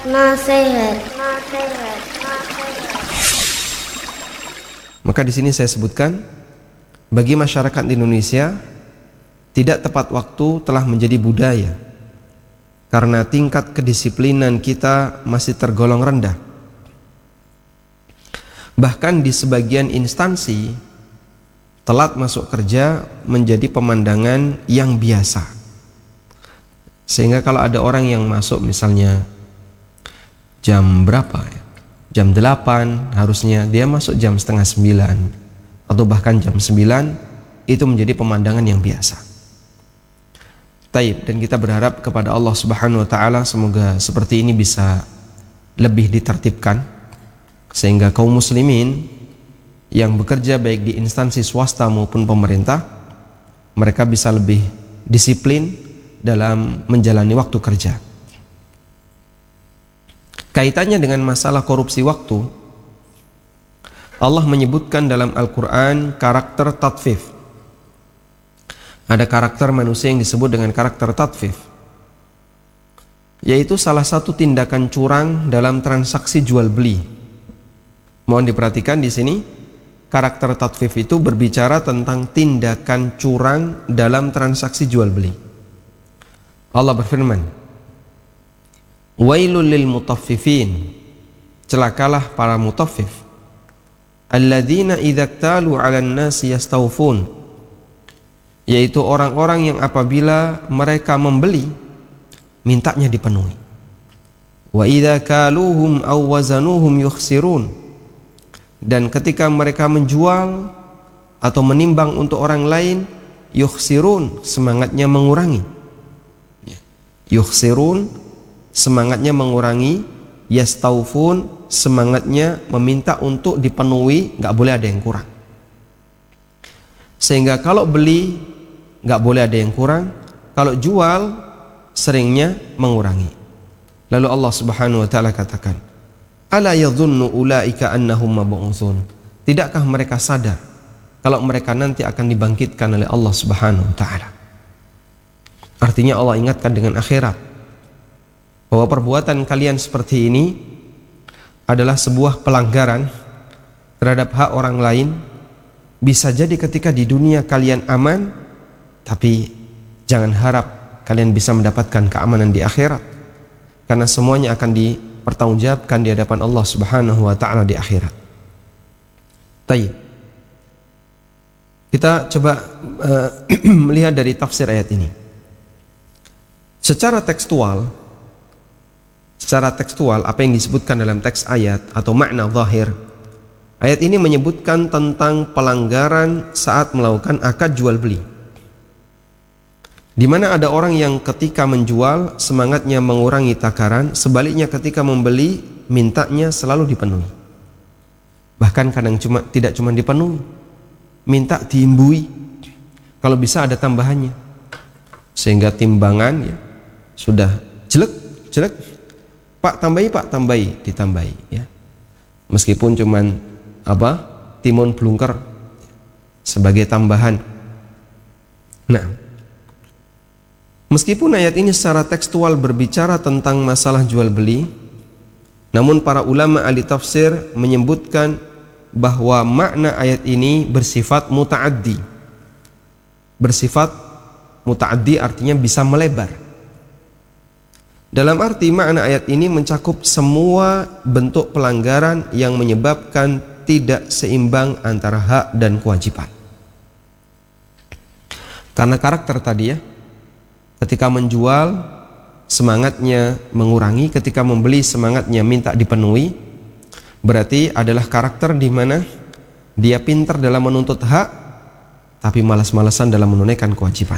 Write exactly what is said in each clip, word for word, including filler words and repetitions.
Nasihat. Nasihat. Nasihat. Maka di sini saya sebutkan, bagi masyarakat di Indonesia, tidak tepat waktu telah menjadi budaya karena tingkat kedisiplinan kita masih tergolong rendah. Bahkan di sebagian instansi, telat masuk kerja menjadi pemandangan yang biasa. Sehingga kalau ada orang yang masuk misalnya jam berapa ya? Jam delapan, harusnya dia masuk jam setengah sembilan atau bahkan jam sembilan, itu menjadi pemandangan yang biasa. Taib, dan kita berharap kepada Allah Subhanahu wa taala semoga seperti ini bisa lebih ditertibkan sehingga kaum muslimin yang bekerja baik di instansi swasta maupun pemerintah, mereka bisa lebih disiplin dalam menjalani waktu kerja. Kaitannya dengan masalah korupsi waktu, Allah menyebutkan dalam Al-Quran karakter tatfif. Ada karakter manusia yang disebut dengan karakter tatfif, yaitu salah satu tindakan curang dalam transaksi jual beli. Mohon diperhatikan di sini, karakter tatfif itu berbicara tentang tindakan curang dalam transaksi jual beli. Allah berfirman, Wailul lil mutaffifin, celakalah para mutaffif, alladzina idza iktalu 'alan nasi yastawfun, yaitu orang-orang yang apabila mereka membeli, mintanya dipenuhi. Wa idza kaluhum aw wazanuhum yukhsirun, dan ketika mereka menjual atau menimbang untuk orang lain, yukhsirun, semangatnya mengurangi. Yukhsirun, semangatnya mengurangi. Yastaufun, semangatnya meminta untuk dipenuhi, nggak boleh ada yang kurang. Sehingga kalau beli nggak boleh ada yang kurang, kalau jual seringnya mengurangi. Lalu Allah Subhanahu wa taala katakan, ala yadhunnu ulaika annahum mab'utsun, tidakkah mereka sadar kalau mereka nanti akan dibangkitkan oleh Allah Subhanahu wa taala. Artinya Allah ingatkan dengan akhirat bahwa perbuatan kalian seperti ini adalah sebuah pelanggaran terhadap hak orang lain. Bisa jadi ketika di dunia kalian aman, tapi jangan harap kalian bisa mendapatkan keamanan di akhirat, karena semuanya akan dipertanggungjawabkan di hadapan Allah Subhanahu wa taala di akhirat. Baik. Kita coba uh, melihat dari tafsir ayat ini. Secara tekstual, Secara tekstual, apa yang disebutkan dalam teks ayat atau makna zahir, ayat ini menyebutkan tentang pelanggaran saat melakukan akad jual beli, di mana ada orang yang ketika menjual semangatnya mengurangi takaran, sebaliknya ketika membeli mintanya selalu dipenuhi. Bahkan kadang cuma tidak cuma dipenuhi, minta diimbui, kalau bisa ada tambahannya, sehingga timbangan ya sudah jelek jelek. Pak tambahi, Pak tambahi, ditambahi ya. Meskipun cuman apa? Timun blungker sebagai tambahan. Nah, meskipun ayat ini secara tekstual berbicara tentang masalah jual beli, namun para ulama ahli tafsir menyebutkan bahwa makna ayat ini bersifat muta'addi. Bersifat muta'addi artinya bisa melebar. Dalam arti makna ayat ini mencakup semua bentuk pelanggaran yang menyebabkan tidak seimbang antara hak dan kewajiban. Karena karakter tadi ya, ketika menjual semangatnya mengurangi, ketika membeli semangatnya minta dipenuhi, berarti adalah karakter di mana dia pintar dalam menuntut hak, tapi malas-malasan dalam menunaikan kewajiban.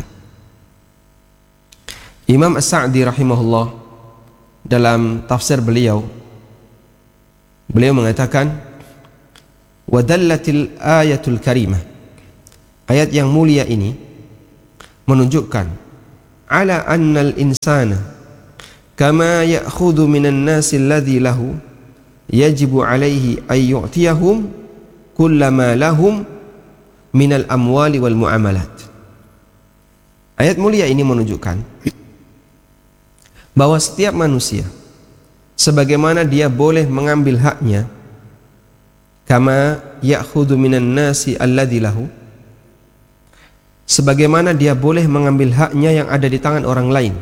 Imam As-Sa'di rahimahullah dalam tafsir beliau, beliau mengatakan, wadallatil ayatul karimah, ayat yang mulia ini menunjukkan ala annal insana kama ya'khudhu minan nasi alladhi lahu yajibu alaihi ay yu'tiyahum kullama lahum minal amwali wal muamalat. Ayat mulia ini menunjukkan bahwa setiap manusia sebagaimana dia boleh mengambil haknya, kama ya'khudhu minan nasi alladhi lahu, sebagaimana dia boleh mengambil haknya yang ada di tangan orang lain.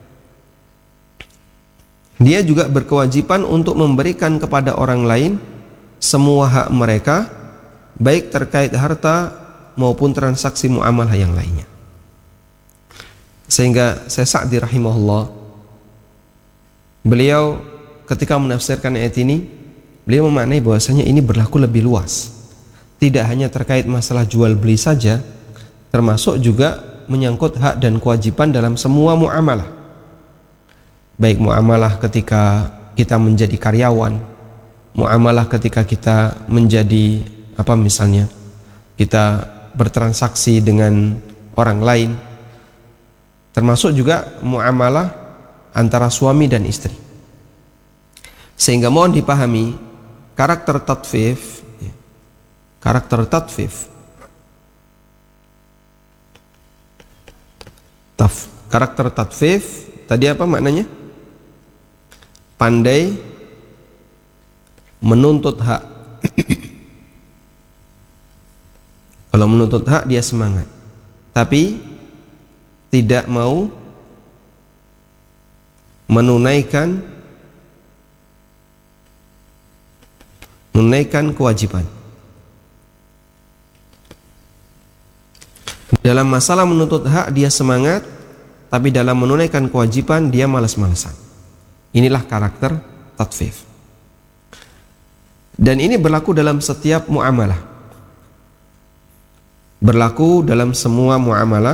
Dia juga berkewajiban untuk memberikan kepada orang lain semua hak mereka, baik terkait harta maupun transaksi muamalah yang lainnya. Sehingga Syekh Sa'di rahimahullah, beliau ketika menafsirkan ayat ini, beliau memaknai bahwasanya ini berlaku lebih luas, tidak hanya terkait masalah jual beli saja, termasuk juga menyangkut hak dan kewajiban dalam semua muamalah, baik muamalah ketika kita menjadi karyawan, muamalah ketika kita menjadi apa misalnya kita bertransaksi dengan orang lain, termasuk juga muamalah antara suami dan istri. Sehingga mohon dipahami karakter tatfif, karakter tatfif, taf, karakter tatfif tadi apa maknanya? Pandai menuntut hak. Kalau menuntut hak dia semangat, tapi tidak mau menunaikan menunaikan kewajiban. Dalam masalah menuntut hak dia semangat, tapi dalam menunaikan kewajiban dia malas-malasan. Inilah karakter tatfif. Dan ini berlaku dalam setiap muamalah. Berlaku dalam semua muamalah.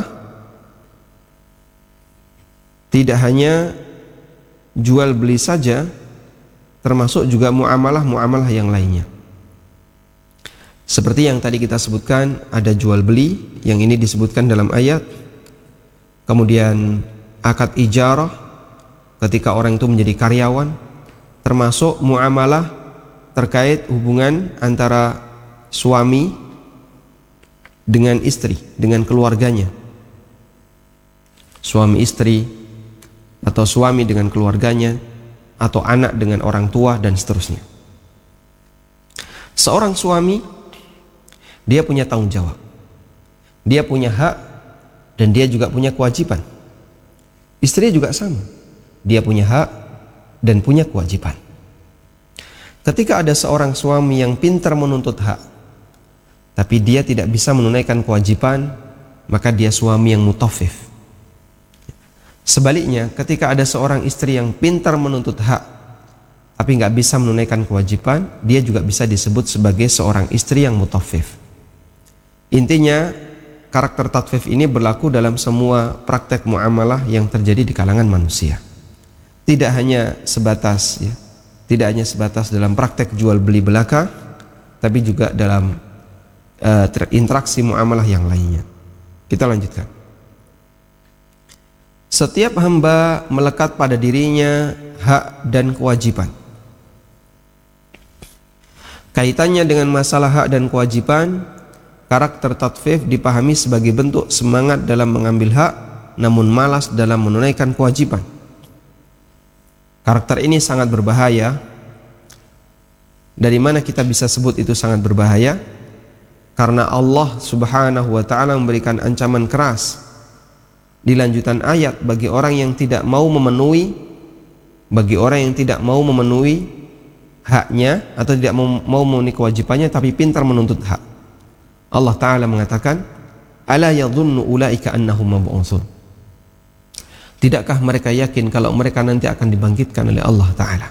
Tidak hanya jual beli saja, termasuk juga muamalah-muamalah yang lainnya. Seperti yang tadi kita sebutkan, ada jual beli yang ini disebutkan dalam ayat. Kemudian akad ijarah ketika orang itu menjadi karyawan, termasuk muamalah terkait hubungan antara suami dengan istri, dengan keluarganya, suami istri atau suami dengan keluarganya, atau anak dengan orang tua, dan seterusnya. Seorang suami, dia punya tanggung jawab, dia punya hak, dan dia juga punya kewajiban. Istri juga sama, dia punya hak dan punya kewajiban. Ketika ada seorang suami yang pintar menuntut hak, tapi dia tidak bisa menunaikan kewajiban, maka dia suami yang mutafif. Sebaliknya, ketika ada seorang istri yang pintar menuntut hak, tapi nggak bisa menunaikan kewajiban, dia juga bisa disebut sebagai seorang istri yang mutafif. Intinya, karakter tatfif ini berlaku dalam semua praktek muamalah yang terjadi di kalangan manusia. Tidak hanya sebatas ya, tidak hanya sebatas dalam praktek jual beli belaka, tapi juga dalam uh, interaksi muamalah yang lainnya. Kita lanjutkan. Setiap hamba melekat pada dirinya hak dan kewajiban. Kaitannya dengan masalah hak dan kewajiban, karakter tatfif dipahami sebagai bentuk semangat dalam mengambil hak, namun malas dalam menunaikan kewajiban. Karakter ini sangat berbahaya. Dari mana kita bisa sebut itu sangat berbahaya? Karena Allah Subhanahu wa ta'ala memberikan ancaman keras di lanjutan ayat bagi orang yang tidak mau memenuhi bagi orang yang tidak mau memenuhi haknya atau tidak mau, mau memenuhi kewajibannya tapi pintar menuntut hak. Allah Ta'ala mengatakan, ala yadhunnu ulaika annahum mab'utsun. Tidakkah mereka yakin kalau mereka nanti akan dibangkitkan oleh Allah Ta'ala?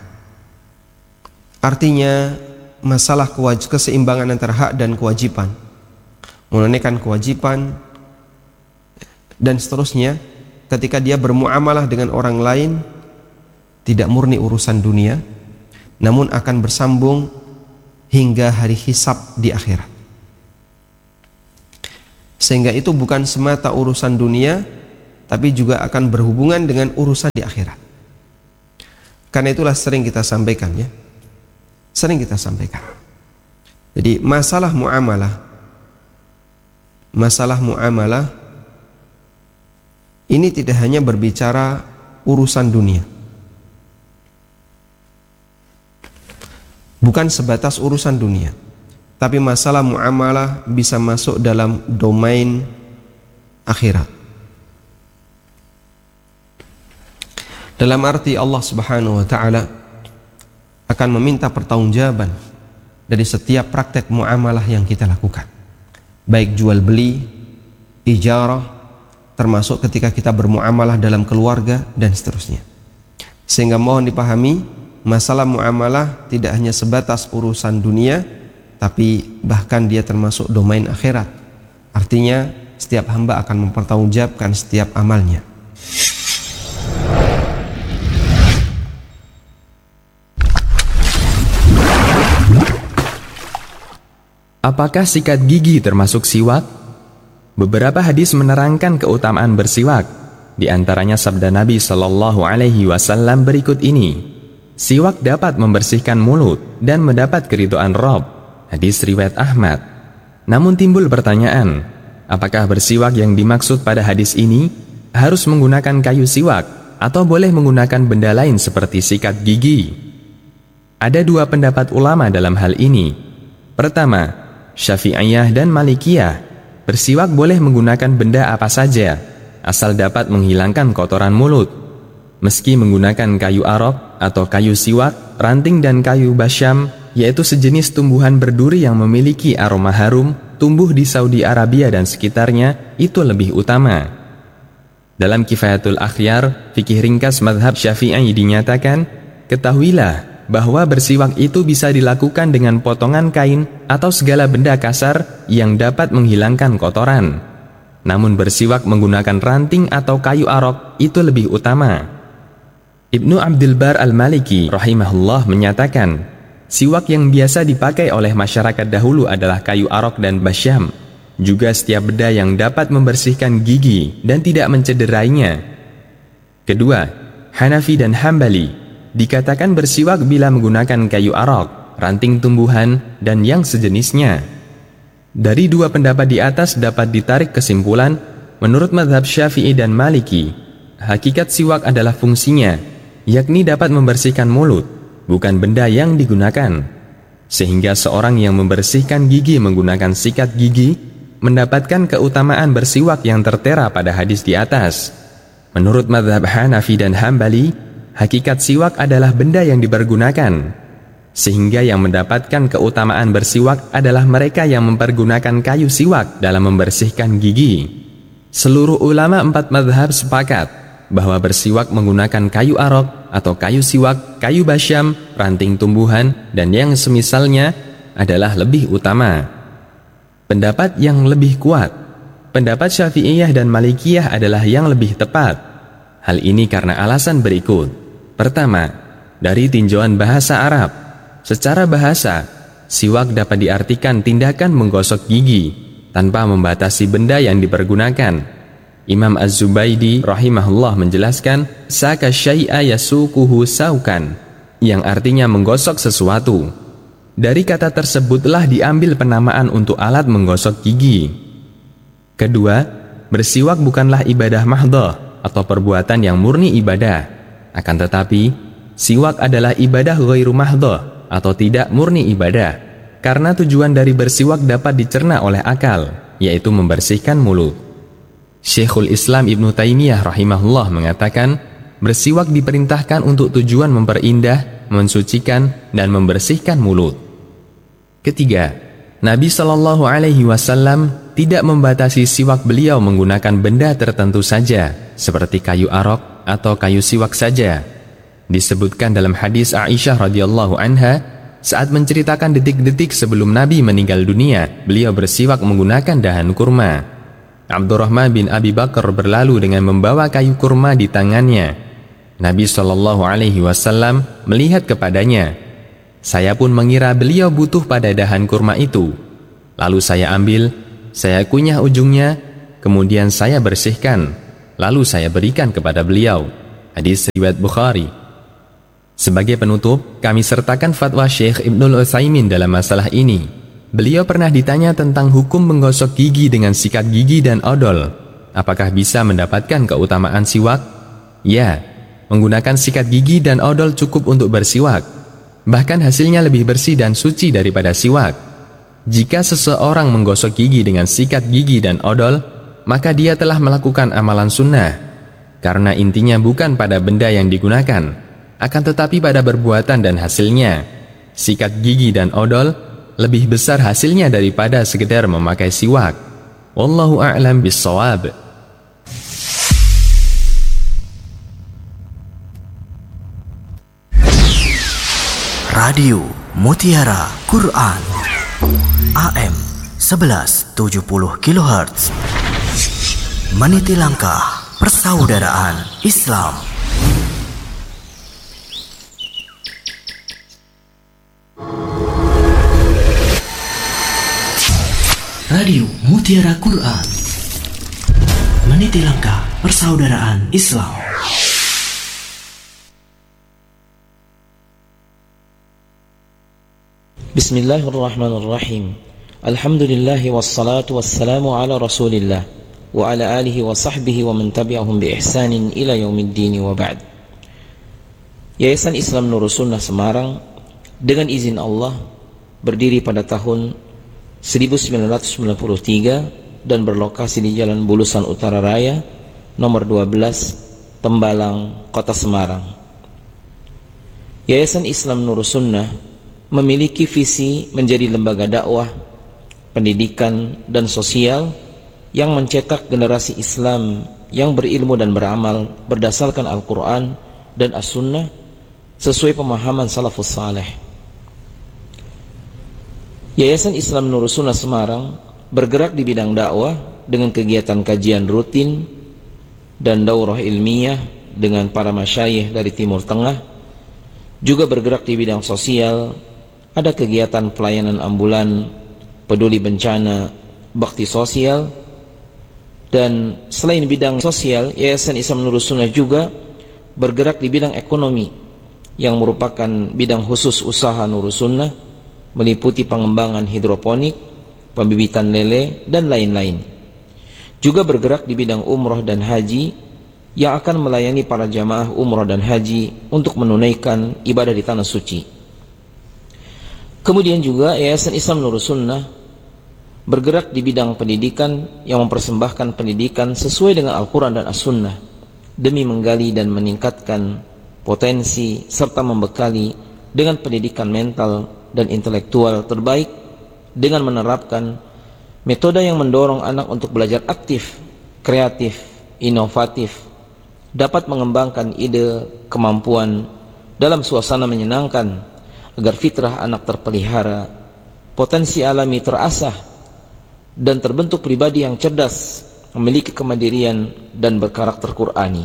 Artinya masalah kewaj- keseimbangan antara hak dan kewajiban, menunaikan kewajiban dan seterusnya, ketika dia bermuamalah dengan orang lain, tidak murni urusan dunia, namun akan bersambung hingga hari hisab di akhirat. Sehingga itu bukan semata urusan dunia, tapi juga akan berhubungan dengan urusan di akhirat. Karena itulah sering kita sampaikan ya, sering kita sampaikan. Jadi masalah muamalah, masalah muamalah ini tidak hanya berbicara urusan dunia. Bukan sebatas urusan dunia, tapi masalah muamalah bisa masuk dalam domain akhirat. Dalam arti Allah Subhanahu wa taala akan meminta pertanggungjawaban dari setiap praktek muamalah yang kita lakukan, baik jual beli, ijarah, termasuk ketika kita bermuamalah dalam keluarga dan seterusnya. Sehingga mohon dipahami, masalah muamalah tidak hanya sebatas urusan dunia, tapi bahkan dia termasuk domain akhirat. Artinya setiap hamba akan mempertanggungjawabkan setiap amalnya. Apakah sikat gigi termasuk siwak? Beberapa hadis menerangkan keutamaan bersiwak. Di antaranya sabda Nabi Shallallahu Alaihi Wasallam berikut ini: siwak dapat membersihkan mulut dan mendapat keridhaan Rabb. Hadis riwayat Ahmad. Namun timbul pertanyaan, apakah bersiwak yang dimaksud pada hadis ini harus menggunakan kayu siwak atau boleh menggunakan benda lain seperti sikat gigi? Ada dua pendapat ulama dalam hal ini. Pertama, Syafi'iyah dan Malikiyah, bersiwak boleh menggunakan benda apa saja, asal dapat menghilangkan kotoran mulut. Meski menggunakan kayu arok atau kayu siwak, ranting dan kayu basyam, yaitu sejenis tumbuhan berduri yang memiliki aroma harum, tumbuh di Saudi Arabia dan sekitarnya, itu lebih utama. Dalam Kifayatul Akhyar, fikih ringkas mazhab Syafi'i dinyatakan, ketahuilah bahwa bersiwak itu bisa dilakukan dengan potongan kain atau segala benda kasar yang dapat menghilangkan kotoran. Namun bersiwak menggunakan ranting atau kayu arok itu lebih utama. Ibnu Abdul Bar al-Maliki rahimahullah menyatakan, siwak yang biasa dipakai oleh masyarakat dahulu adalah kayu arok dan basyam, juga setiap benda yang dapat membersihkan gigi dan tidak mencederainya. Kedua, Hanafi dan Hambali dikatakan bersiwak bila menggunakan kayu arok, ranting tumbuhan, dan yang sejenisnya. Dari dua pendapat di atas dapat ditarik kesimpulan, menurut mazhab Syafi'i dan Maliki, hakikat siwak adalah fungsinya, yakni dapat membersihkan mulut, bukan benda yang digunakan. Sehingga seorang yang membersihkan gigi menggunakan sikat gigi mendapatkan keutamaan bersiwak yang tertera pada hadis di atas. Menurut mazhab Hanafi dan Hambali, hakikat siwak adalah benda yang dipergunakan, sehingga yang mendapatkan keutamaan bersiwak adalah mereka yang mempergunakan kayu siwak dalam membersihkan gigi. Seluruh ulama empat mazhab sepakat bahwa bersiwak menggunakan kayu arok atau kayu siwak, kayu basyam, ranting tumbuhan, dan yang semisalnya adalah lebih utama. Pendapat yang lebih kuat, pendapat Syafi'iyah dan Malikiyah adalah yang lebih tepat. Hal ini karena alasan berikut. Pertama, dari tinjauan bahasa Arab. Secara bahasa, siwak dapat diartikan tindakan menggosok gigi tanpa membatasi benda yang dipergunakan. Imam Az-Zubaydi rahimahullah menjelaskan, saka syai'a yasukuhu saukan, yang artinya menggosok sesuatu. Dari kata tersebutlah diambil penamaan untuk alat menggosok gigi. Kedua, bersiwak bukanlah ibadah mahdhah atau perbuatan yang murni ibadah. Akan tetapi, siwak adalah ibadah ghairu mahdhah atau tidak murni ibadah, karena tujuan dari bersiwak dapat dicerna oleh akal, yaitu membersihkan mulut. Syekhul Islam Ibnu Taimiyah rahimahullah mengatakan, bersiwak diperintahkan untuk tujuan memperindah, mensucikan, dan membersihkan mulut. Ketiga, Nabi Shallallahu Alaihi Wasallam tidak membatasi siwak beliau menggunakan benda tertentu saja, seperti kayu arok atau kayu siwak saja. Disebutkan dalam hadis Aisyah radhiyallahu anha, saat menceritakan detik-detik sebelum Nabi meninggal dunia, beliau bersiwak menggunakan dahan kurma. Abdurrahman bin Abi Bakar berlalu dengan membawa kayu kurma di tangannya. Nabi shallallahu alaihi wasallam melihat kepadanya. Saya pun mengira beliau butuh pada dahan kurma itu. Lalu saya ambil, saya kunyah ujungnya, kemudian saya bersihkan, lalu saya berikan kepada beliau. Hadis riwayat Bukhari. Sebagai penutup, kami sertakan fatwa Syekh Ibnul Utsaimin dalam masalah ini. Beliau pernah ditanya tentang hukum menggosok gigi dengan sikat gigi dan odol. Apakah bisa mendapatkan keutamaan siwak? Ya, menggunakan sikat gigi dan odol cukup untuk bersiwak. Bahkan hasilnya lebih bersih dan suci daripada siwak. Jika seseorang menggosok gigi dengan sikat gigi dan odol, maka dia telah melakukan amalan sunnah. Karena intinya bukan pada benda yang digunakan, akan tetapi pada perbuatan dan hasilnya. Sikat gigi dan odol lebih besar hasilnya daripada sekedar memakai siwak. Wallahu a'lam bis-shawab. Radio Mutiara Quran A M sebelas tujuh puluh kilohertz, meniti langkah persaudaraan Islam. Radio Mutiara Quran, meniti langkah persaudaraan Islam. Bismillahirrahmanirrahim. Alhamdulillahi wassalatu wassalamu ala rasulillah wa ala alihi wa sahbihi wa man tabi'ahum bi ihsanin ila yaumiddin wa ba'd. Yayasan Islam Nurus Sunnah Semarang dengan izin Allah berdiri pada tahun seribu sembilan ratus sembilan puluh tiga dan berlokasi di Jalan Bulusan Utara Raya nomor dua belas Tembalang, Kota Semarang. Yayasan Islam Nurus Sunnah memiliki visi menjadi lembaga dakwah, pendidikan, dan sosial yang mencetak generasi Islam yang berilmu dan beramal berdasarkan Al-Quran dan As-Sunnah sesuai pemahaman salafus saleh. Yayasan Islam Nurus Sunnah Semarang bergerak di bidang dakwah dengan kegiatan kajian rutin dan daurah ilmiah dengan para masyayikh dari Timur Tengah, juga bergerak di bidang sosial. Ada kegiatan pelayanan ambulan, peduli bencana, bakti sosial, dan selain bidang sosial, Yayasan Islam Nurus Sunnah juga bergerak di bidang ekonomi yang merupakan bidang khusus usaha Nurus Sunnah, meliputi pengembangan hidroponik, pembibitan lele, dan lain-lain. Juga bergerak di bidang umroh dan haji yang akan melayani para jamaah umroh dan haji untuk menunaikan ibadah di tanah suci. Kemudian juga Yayasan Islam Nurus Sunnah bergerak di bidang pendidikan yang mempersembahkan pendidikan sesuai dengan Al-Quran dan As-Sunnah demi menggali dan meningkatkan potensi serta membekali dengan pendidikan mental dan intelektual terbaik dengan menerapkan metode yang mendorong anak untuk belajar aktif, kreatif, inovatif, dapat mengembangkan ide, kemampuan dalam suasana menyenangkan, agar fitrah anak terpelihara, potensi alami terasah, dan terbentuk pribadi yang cerdas, memiliki kemandirian dan berkarakter Qur'ani.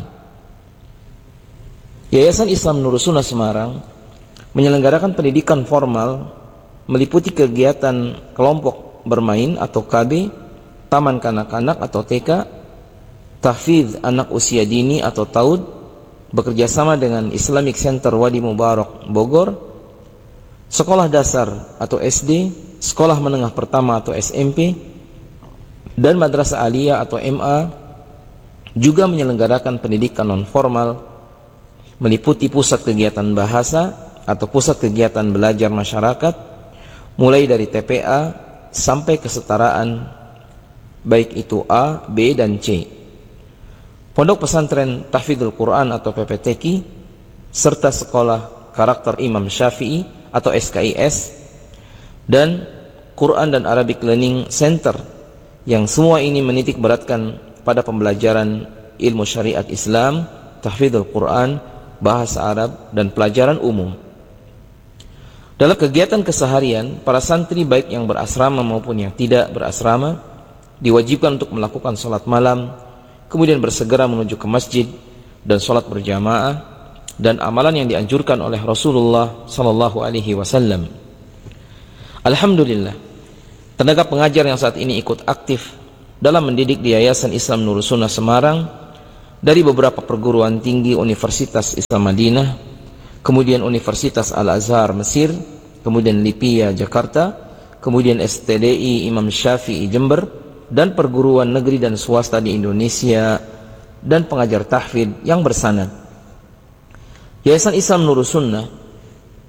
Yayasan Islam Nurus Sunnah Semarang menyelenggarakan pendidikan formal meliputi kegiatan kelompok bermain atau K B, taman kanak-kanak atau T K, tahfidz anak usia dini atau Taud, bekerjasama dengan Islamic Center Wadi Mubarak Bogor, sekolah dasar atau S D, sekolah menengah pertama atau S M P, dan madrasah aliyah atau M A, juga menyelenggarakan pendidikan non-formal meliputi pusat kegiatan bahasa atau pusat kegiatan belajar masyarakat, mulai dari T P A sampai kesetaraan, baik itu A, B, dan C. Pondok pesantren Tahfidzul Quran atau P P T Q I, serta sekolah karakter Imam Syafi'i atau S K I S, dan Quran dan Arabic Learning Center, yang semua ini menitik beratkan pada pembelajaran ilmu syariat Islam, tahfidzul Quran, bahasa Arab, dan pelajaran umum. Dalam kegiatan keseharian, para santri baik yang berasrama maupun yang tidak berasrama diwajibkan untuk melakukan sholat malam, kemudian bersegera menuju ke masjid dan sholat berjamaah, dan amalan yang dianjurkan oleh Rasulullah sallallahu alaihi wasallam. Alhamdulillah, tenaga pengajar yang saat ini ikut aktif dalam mendidik di Yayasan Islam Nurus Sunnah Semarang dari beberapa perguruan tinggi Universitas Islam Madinah, kemudian Universitas Al-Azhar Mesir, kemudian Lipia Jakarta, kemudian S T D I Imam Syafi'i Jember, dan perguruan negeri dan swasta di Indonesia, dan pengajar tahfidz yang bersanad. Yayasan Islam Nurus Sunnah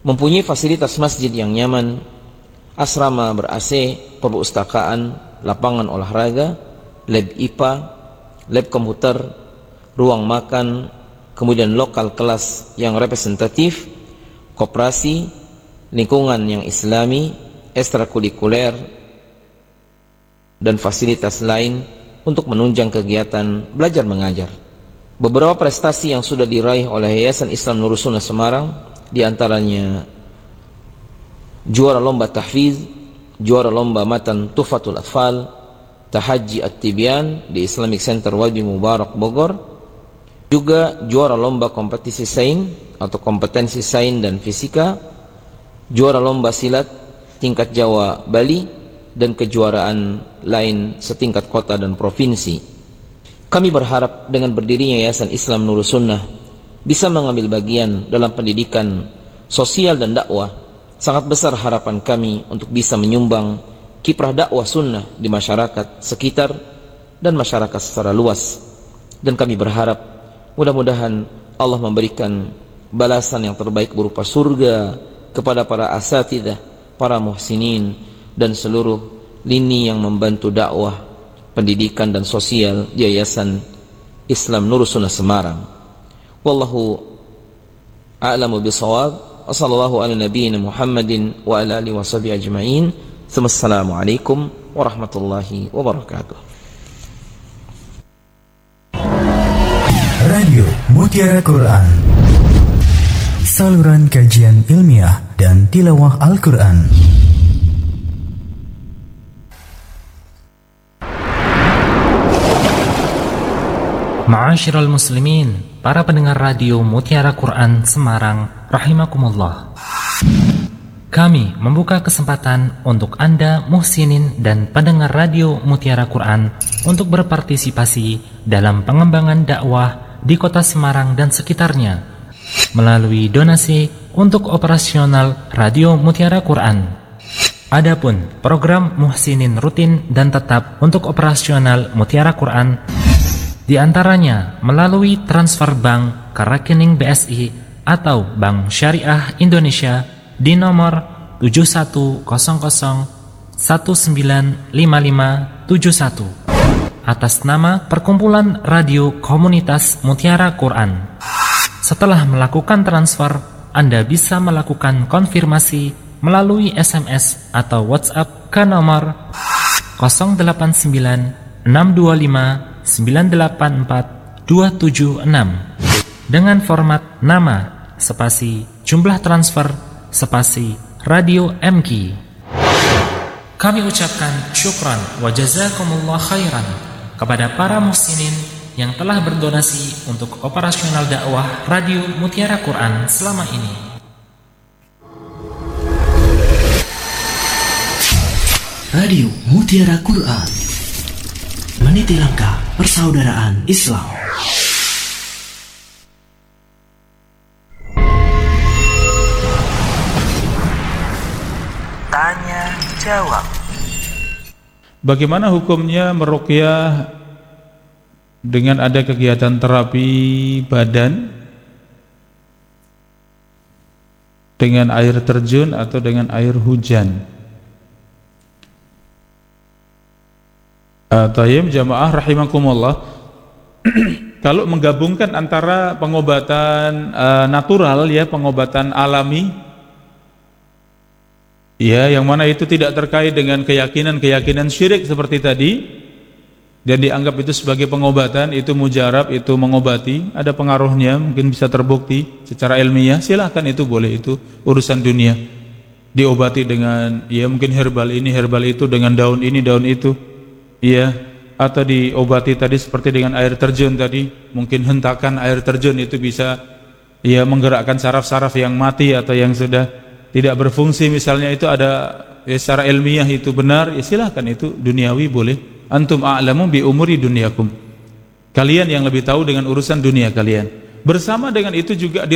mempunyai fasilitas masjid yang nyaman, asrama ber-A C, perpustakaan, lapangan olahraga, lab I P A, lab komputer, ruang makan, kemudian lokal kelas yang representatif, koperasi, lingkungan yang islami, ekstrakurikuler, dan fasilitas lain untuk menunjang kegiatan belajar mengajar. Beberapa prestasi yang sudah diraih oleh Yayasan Islam Nurus Sunnah Semarang, diantaranya juara lomba tahfiz, juara lomba matan Tuhfatul Atfal, Tahajji At-Tibyan di Islamic Center Wadi Mubarak Bogor, juga juara lomba kompetisi sains atau kompetensi sains dan fisika, juara lomba silat tingkat Jawa Bali, dan kejuaraan lain setingkat kota dan provinsi. Kami berharap dengan berdirinya Yayasan Islam Nurus Sunnah bisa mengambil bagian dalam pendidikan sosial dan dakwah. Sangat besar harapan kami untuk bisa menyumbang kiprah dakwah sunnah di masyarakat sekitar dan masyarakat secara luas. Dan kami berharap mudah-mudahan Allah memberikan balasan yang terbaik berupa surga kepada para asatidzah, para muhsinin, dan seluruh lini yang membantu dakwah, pendidikan dan sosial di Yayasan Islam Nurus Sunnah Semarang. Wallahu a'lamu bishawab. Wassallallahu ala nabiyyina Muhammadin wa ala alihi washabihi ajma'in. Assalamualaikum warahmatullahi wabarakatuh. Radio Mutiara Quran, saluran kajian ilmiah dan tilawah Al-Quran. Ma'asyiral muslimin, para pendengar radio Mutiara Quran Semarang, rahimakumullah. Kami membuka kesempatan untuk Anda muhsinin dan pendengar radio Mutiara Quran untuk berpartisipasi dalam pengembangan dakwah di kota Semarang dan sekitarnya melalui donasi untuk operasional radio Mutiara Quran. Adapun program muhsinin rutin dan tetap untuk operasional Mutiara Quran di antaranya melalui transfer bank ke rekening B S I atau Bank Syariah Indonesia di nomor tujuh satu nol nol satu sembilan lima lima tujuh satu atas nama Perkumpulan Radio Komunitas Mutiara Quran. Setelah melakukan transfer, Anda bisa melakukan konfirmasi melalui S M S atau WhatsApp ke nomor nol delapan sembilan enam dua lima sembilan delapan empat dua tujuh enam dengan format nama spasi jumlah transfer spasi radio M K. Kami ucapkan syukran wa jazakumullah khairan kepada para muhsinin yang telah berdonasi untuk operasional dakwah radio Mutiara Quran selama ini. Radio Mutiara Quran, meniti langkah persaudaraan Islam. Tanya jawab. Bagaimana hukumnya meruqyah dengan ada kegiatan terapi badan dengan air terjun atau dengan air hujan? Uh, Tayyib jamaah rahimakumullah. Kalau menggabungkan antara pengobatan uh, natural, ya, pengobatan alami, ya, yang mana itu tidak terkait dengan keyakinan-keyakinan syirik seperti tadi, dan dianggap itu sebagai pengobatan, itu mujarab, itu mengobati, ada pengaruhnya, mungkin bisa terbukti secara ilmiah, silahkan, itu boleh, itu urusan dunia. Diobati dengan, ya, mungkin herbal ini, herbal itu, dengan daun ini, daun itu, iya, atau diobati tadi seperti dengan air terjun tadi, mungkin hentakan air terjun itu bisa, ya, menggerakkan saraf-saraf yang mati atau yang sudah tidak berfungsi misalnya, itu ada, ya, secara ilmiah itu benar, ya silahkan, itu duniawi boleh. Antum a'lamu bi umuri dunyakum, kalian yang lebih tahu dengan urusan dunia kalian. Bersama dengan itu juga